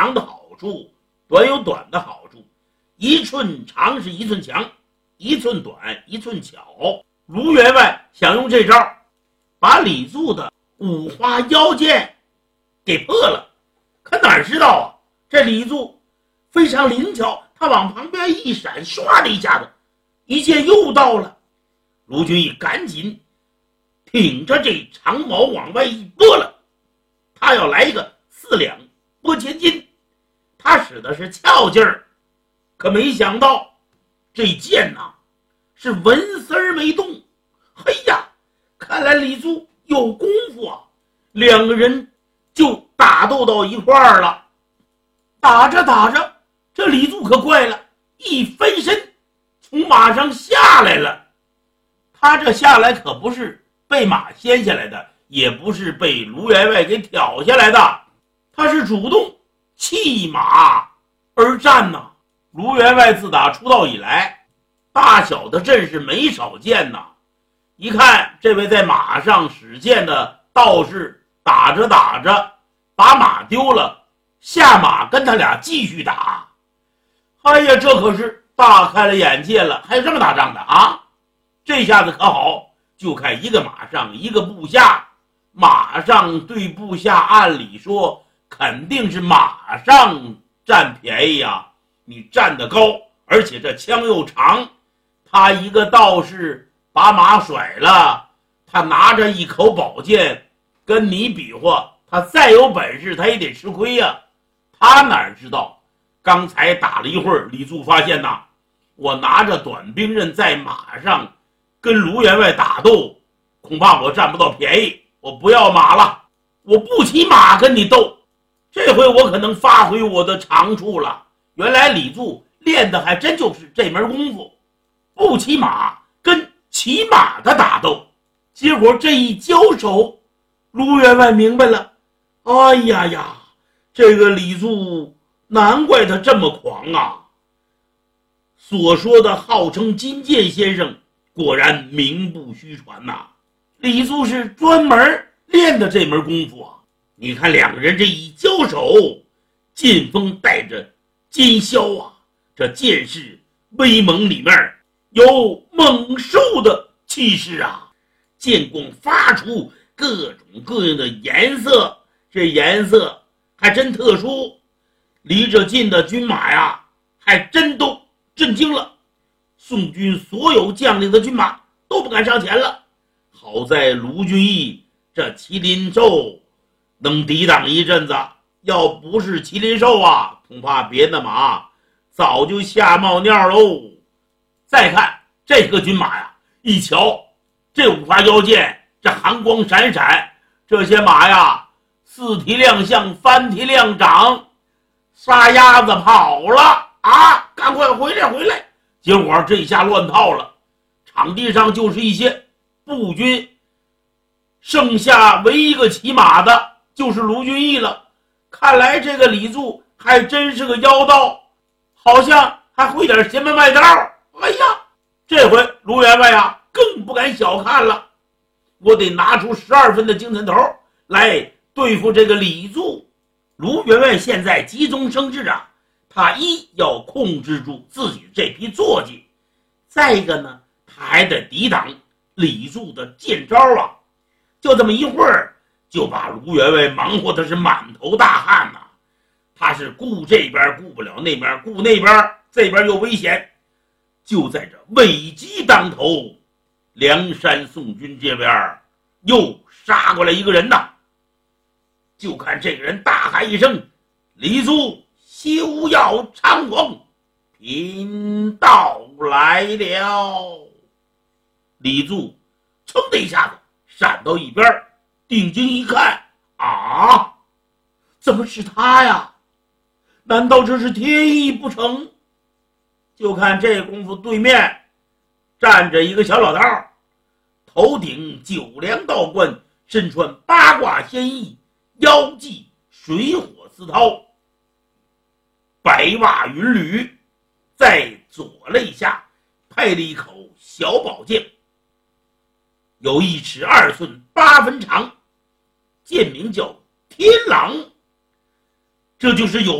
长的好处，短有短的好处。一寸长是一寸强，一寸短一寸巧。卢员外想用这招把李柱的五花腰剑给破了，可哪知道啊，这李柱非常灵巧，他往旁边一闪，唰的一下子，一剑又到了。卢俊义赶紧挺着这长矛往外一拨了，他要来一个四两拨千斤，他使的是俏劲儿，可没想到这剑呐是纹丝儿没动。嘿呀，看来李柱有功夫啊！两个人就打斗到一块儿了。打着打着，这李柱可怪了，一翻身从马上下来了。他这下来可不是被马掀下来的，也不是被卢员外给挑下来的，他是主动弃马而战呐。卢员外自打出道以来，大小的阵势没少见呐。一看这位在马上使剑的道士，打着打着把马丢了，下马跟他俩继续打。哎呀，这可是大开了眼界了，还有这么打仗的啊！这下子可好，就看一个马上一个部下，马上对部下，按理说肯定是马上占便宜啊，你站得高，而且这枪又长，他一个道士把马甩了，他拿着一口宝剑跟你比划，他再有本事他也得吃亏呀。他哪知道刚才打了一会儿，李柱发现呐，我拿着短兵刃在马上跟卢员外打斗，恐怕我占不到便宜，我不要马了，我不骑马跟你斗。这回我可能发挥我的长处了。原来李柱练的还真就是这门功夫，不骑马跟骑马的打斗。结果这一交手，卢员外明白了，哎呀呀，这个李柱难怪他这么狂啊！所说的号称金剑先生，果然名不虚传呐。李柱是专门练的这门功夫啊！你看两个人这一交手，劲风带着尖削啊，这剑势威猛，里面有猛兽的气势啊！剑光发出各种各样的颜色，这颜色还真特殊，离着近的军马呀，还真都震惊了。宋军所有将领的军马都不敢上前了，好在卢俊义这麒麟兽能抵挡一阵子，要不是麒麟兽啊，恐怕别的马早就吓冒尿喽。再看这个军马呀，一瞧这五花腰剑，这寒光闪闪，这些马呀，四蹄亮相，翻蹄亮掌，撒丫子跑了啊！赶快回来回来！结果这下乱套了，场地上就是一些步军，剩下唯一一个骑马的就是卢俊义了。看来这个李柱还真是个妖道，好像还会点邪门外道。哎呀，这回卢员外啊更不敢小看了，我得拿出12分的精神头来对付这个李柱。卢员外现在急中生智啊，他一要控制住自己这批坐骑，再一个呢，他还得抵挡李柱的剑招啊。就这么一会儿，就把卢员外忙活的是满头大汗呐。他是顾这边顾不了那边，顾那边这边又危险。就在这危机当头，梁山宋军这边又杀过来一个人呐。就看这个人大喊一声：“李柱休要猖狂，贫道来了！”李柱噌的一下子闪到一边，定睛一看，啊，怎么是他呀？难道这是天意不成？就看这功夫，对面站着一个小老道，头顶9梁道冠，身穿八卦仙衣，腰系水火丝绦，白袜云履，在左肋下配了一口小宝剑，有1尺2寸8分长，剑名叫天狼。这就是有